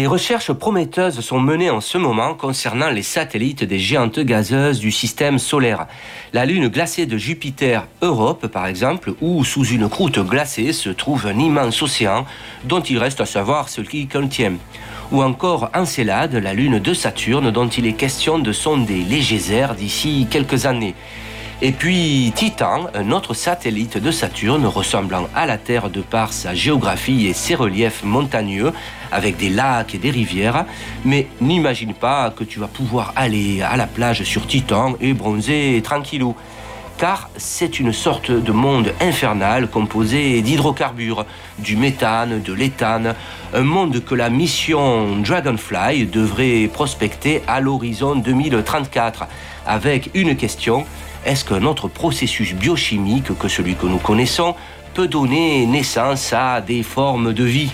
Des recherches prometteuses sont menées en ce moment concernant les satellites des géantes gazeuses du système solaire. La lune glacée de Jupiter, Europe par exemple, où sous une croûte glacée se trouve un immense océan dont il reste à savoir ce qu'il contient. Ou encore Encelade, la lune de Saturne dont il est question de sonder les geysers d'ici quelques années. Et puis Titan, un autre satellite de Saturne ressemblant à la Terre de par sa géographie et ses reliefs montagneux, avec des lacs et des rivières. Mais n'imagine pas que tu vas pouvoir aller à la plage sur Titan et bronzer tranquillou. Car c'est une sorte de monde infernal composé d'hydrocarbures, du méthane, de l'éthane, un monde que la mission Dragonfly devrait prospecter à l'horizon 2034, avec une question: est-ce qu'un autre processus biochimique que celui que nous connaissons peut donner naissance à des formes de vie?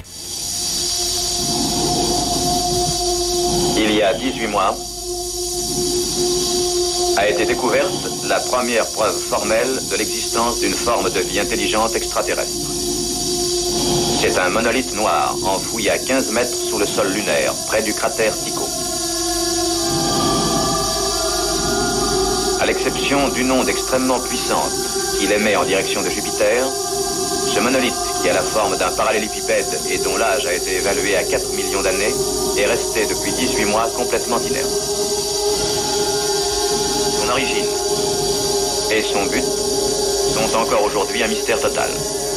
Il y a 18 mois, a été découverte la première preuve formelle de l'existence d'une forme de vie intelligente extraterrestre. C'est un monolithe noir enfoui à 15 mètres sous le sol lunaire, près du cratère Tycho. À l'exception d'une onde extrêmement puissante qu'il émet en direction de Jupiter, ce monolithe, qui a la forme d'un parallélépipède et dont l'âge a été évalué à 4 millions d'années, est resté depuis 18 mois complètement inerte. Son origine et son but sont encore aujourd'hui un mystère total.